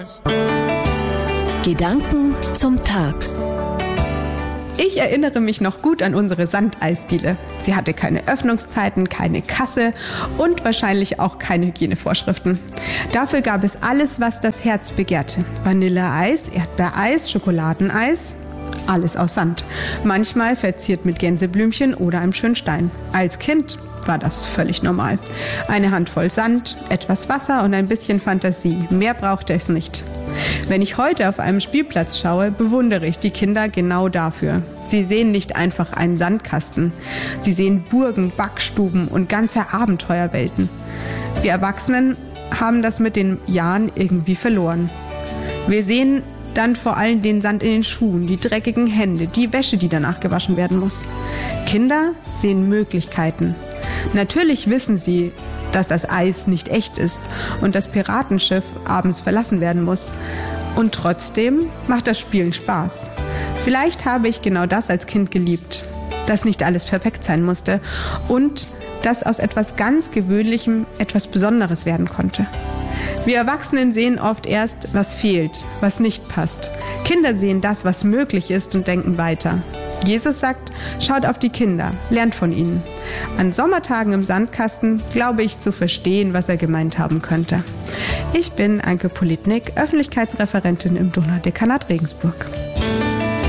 Gedanken zum Tag. Ich erinnere mich noch gut an unsere Sandeisdiele. Sie hatte keine Öffnungszeiten, keine Kasse und wahrscheinlich auch keine Hygienevorschriften. Dafür gab es alles, was das Herz begehrte. Vanilleeis, Erdbeereis, Schokoladeneis, alles aus Sand. Manchmal verziert mit Gänseblümchen oder einem schönen Stein. Als Kind war das völlig normal. Eine Handvoll Sand, etwas Wasser und ein bisschen Fantasie. Mehr brauchte es nicht. Wenn ich heute auf einem Spielplatz schaue, bewundere ich die Kinder genau dafür. Sie sehen nicht einfach einen Sandkasten. Sie sehen Burgen, Backstuben und ganze Abenteuerwelten. Wir Erwachsenen haben das mit den Jahren irgendwie verloren. Wir sehen dann vor allem den Sand in den Schuhen, die dreckigen Hände, die Wäsche, die danach gewaschen werden muss. Kinder sehen Möglichkeiten. Natürlich wissen sie, dass das Eis nicht echt ist und das Piratenschiff abends verlassen werden muss. Und trotzdem macht das Spielen Spaß. Vielleicht habe ich genau das als Kind geliebt, dass nicht alles perfekt sein musste und dass aus etwas ganz Gewöhnlichem etwas Besonderes werden konnte. Wir Erwachsenen sehen oft erst, was fehlt, was nicht passt. Kinder sehen das, was möglich ist und denken weiter. Jesus sagt, schaut auf die Kinder, lernt von ihnen. An Sommertagen im Sandkasten glaube ich zu verstehen, was er gemeint haben könnte. Ich bin Anke Politnik, Öffentlichkeitsreferentin im Donaudekanat Regensburg.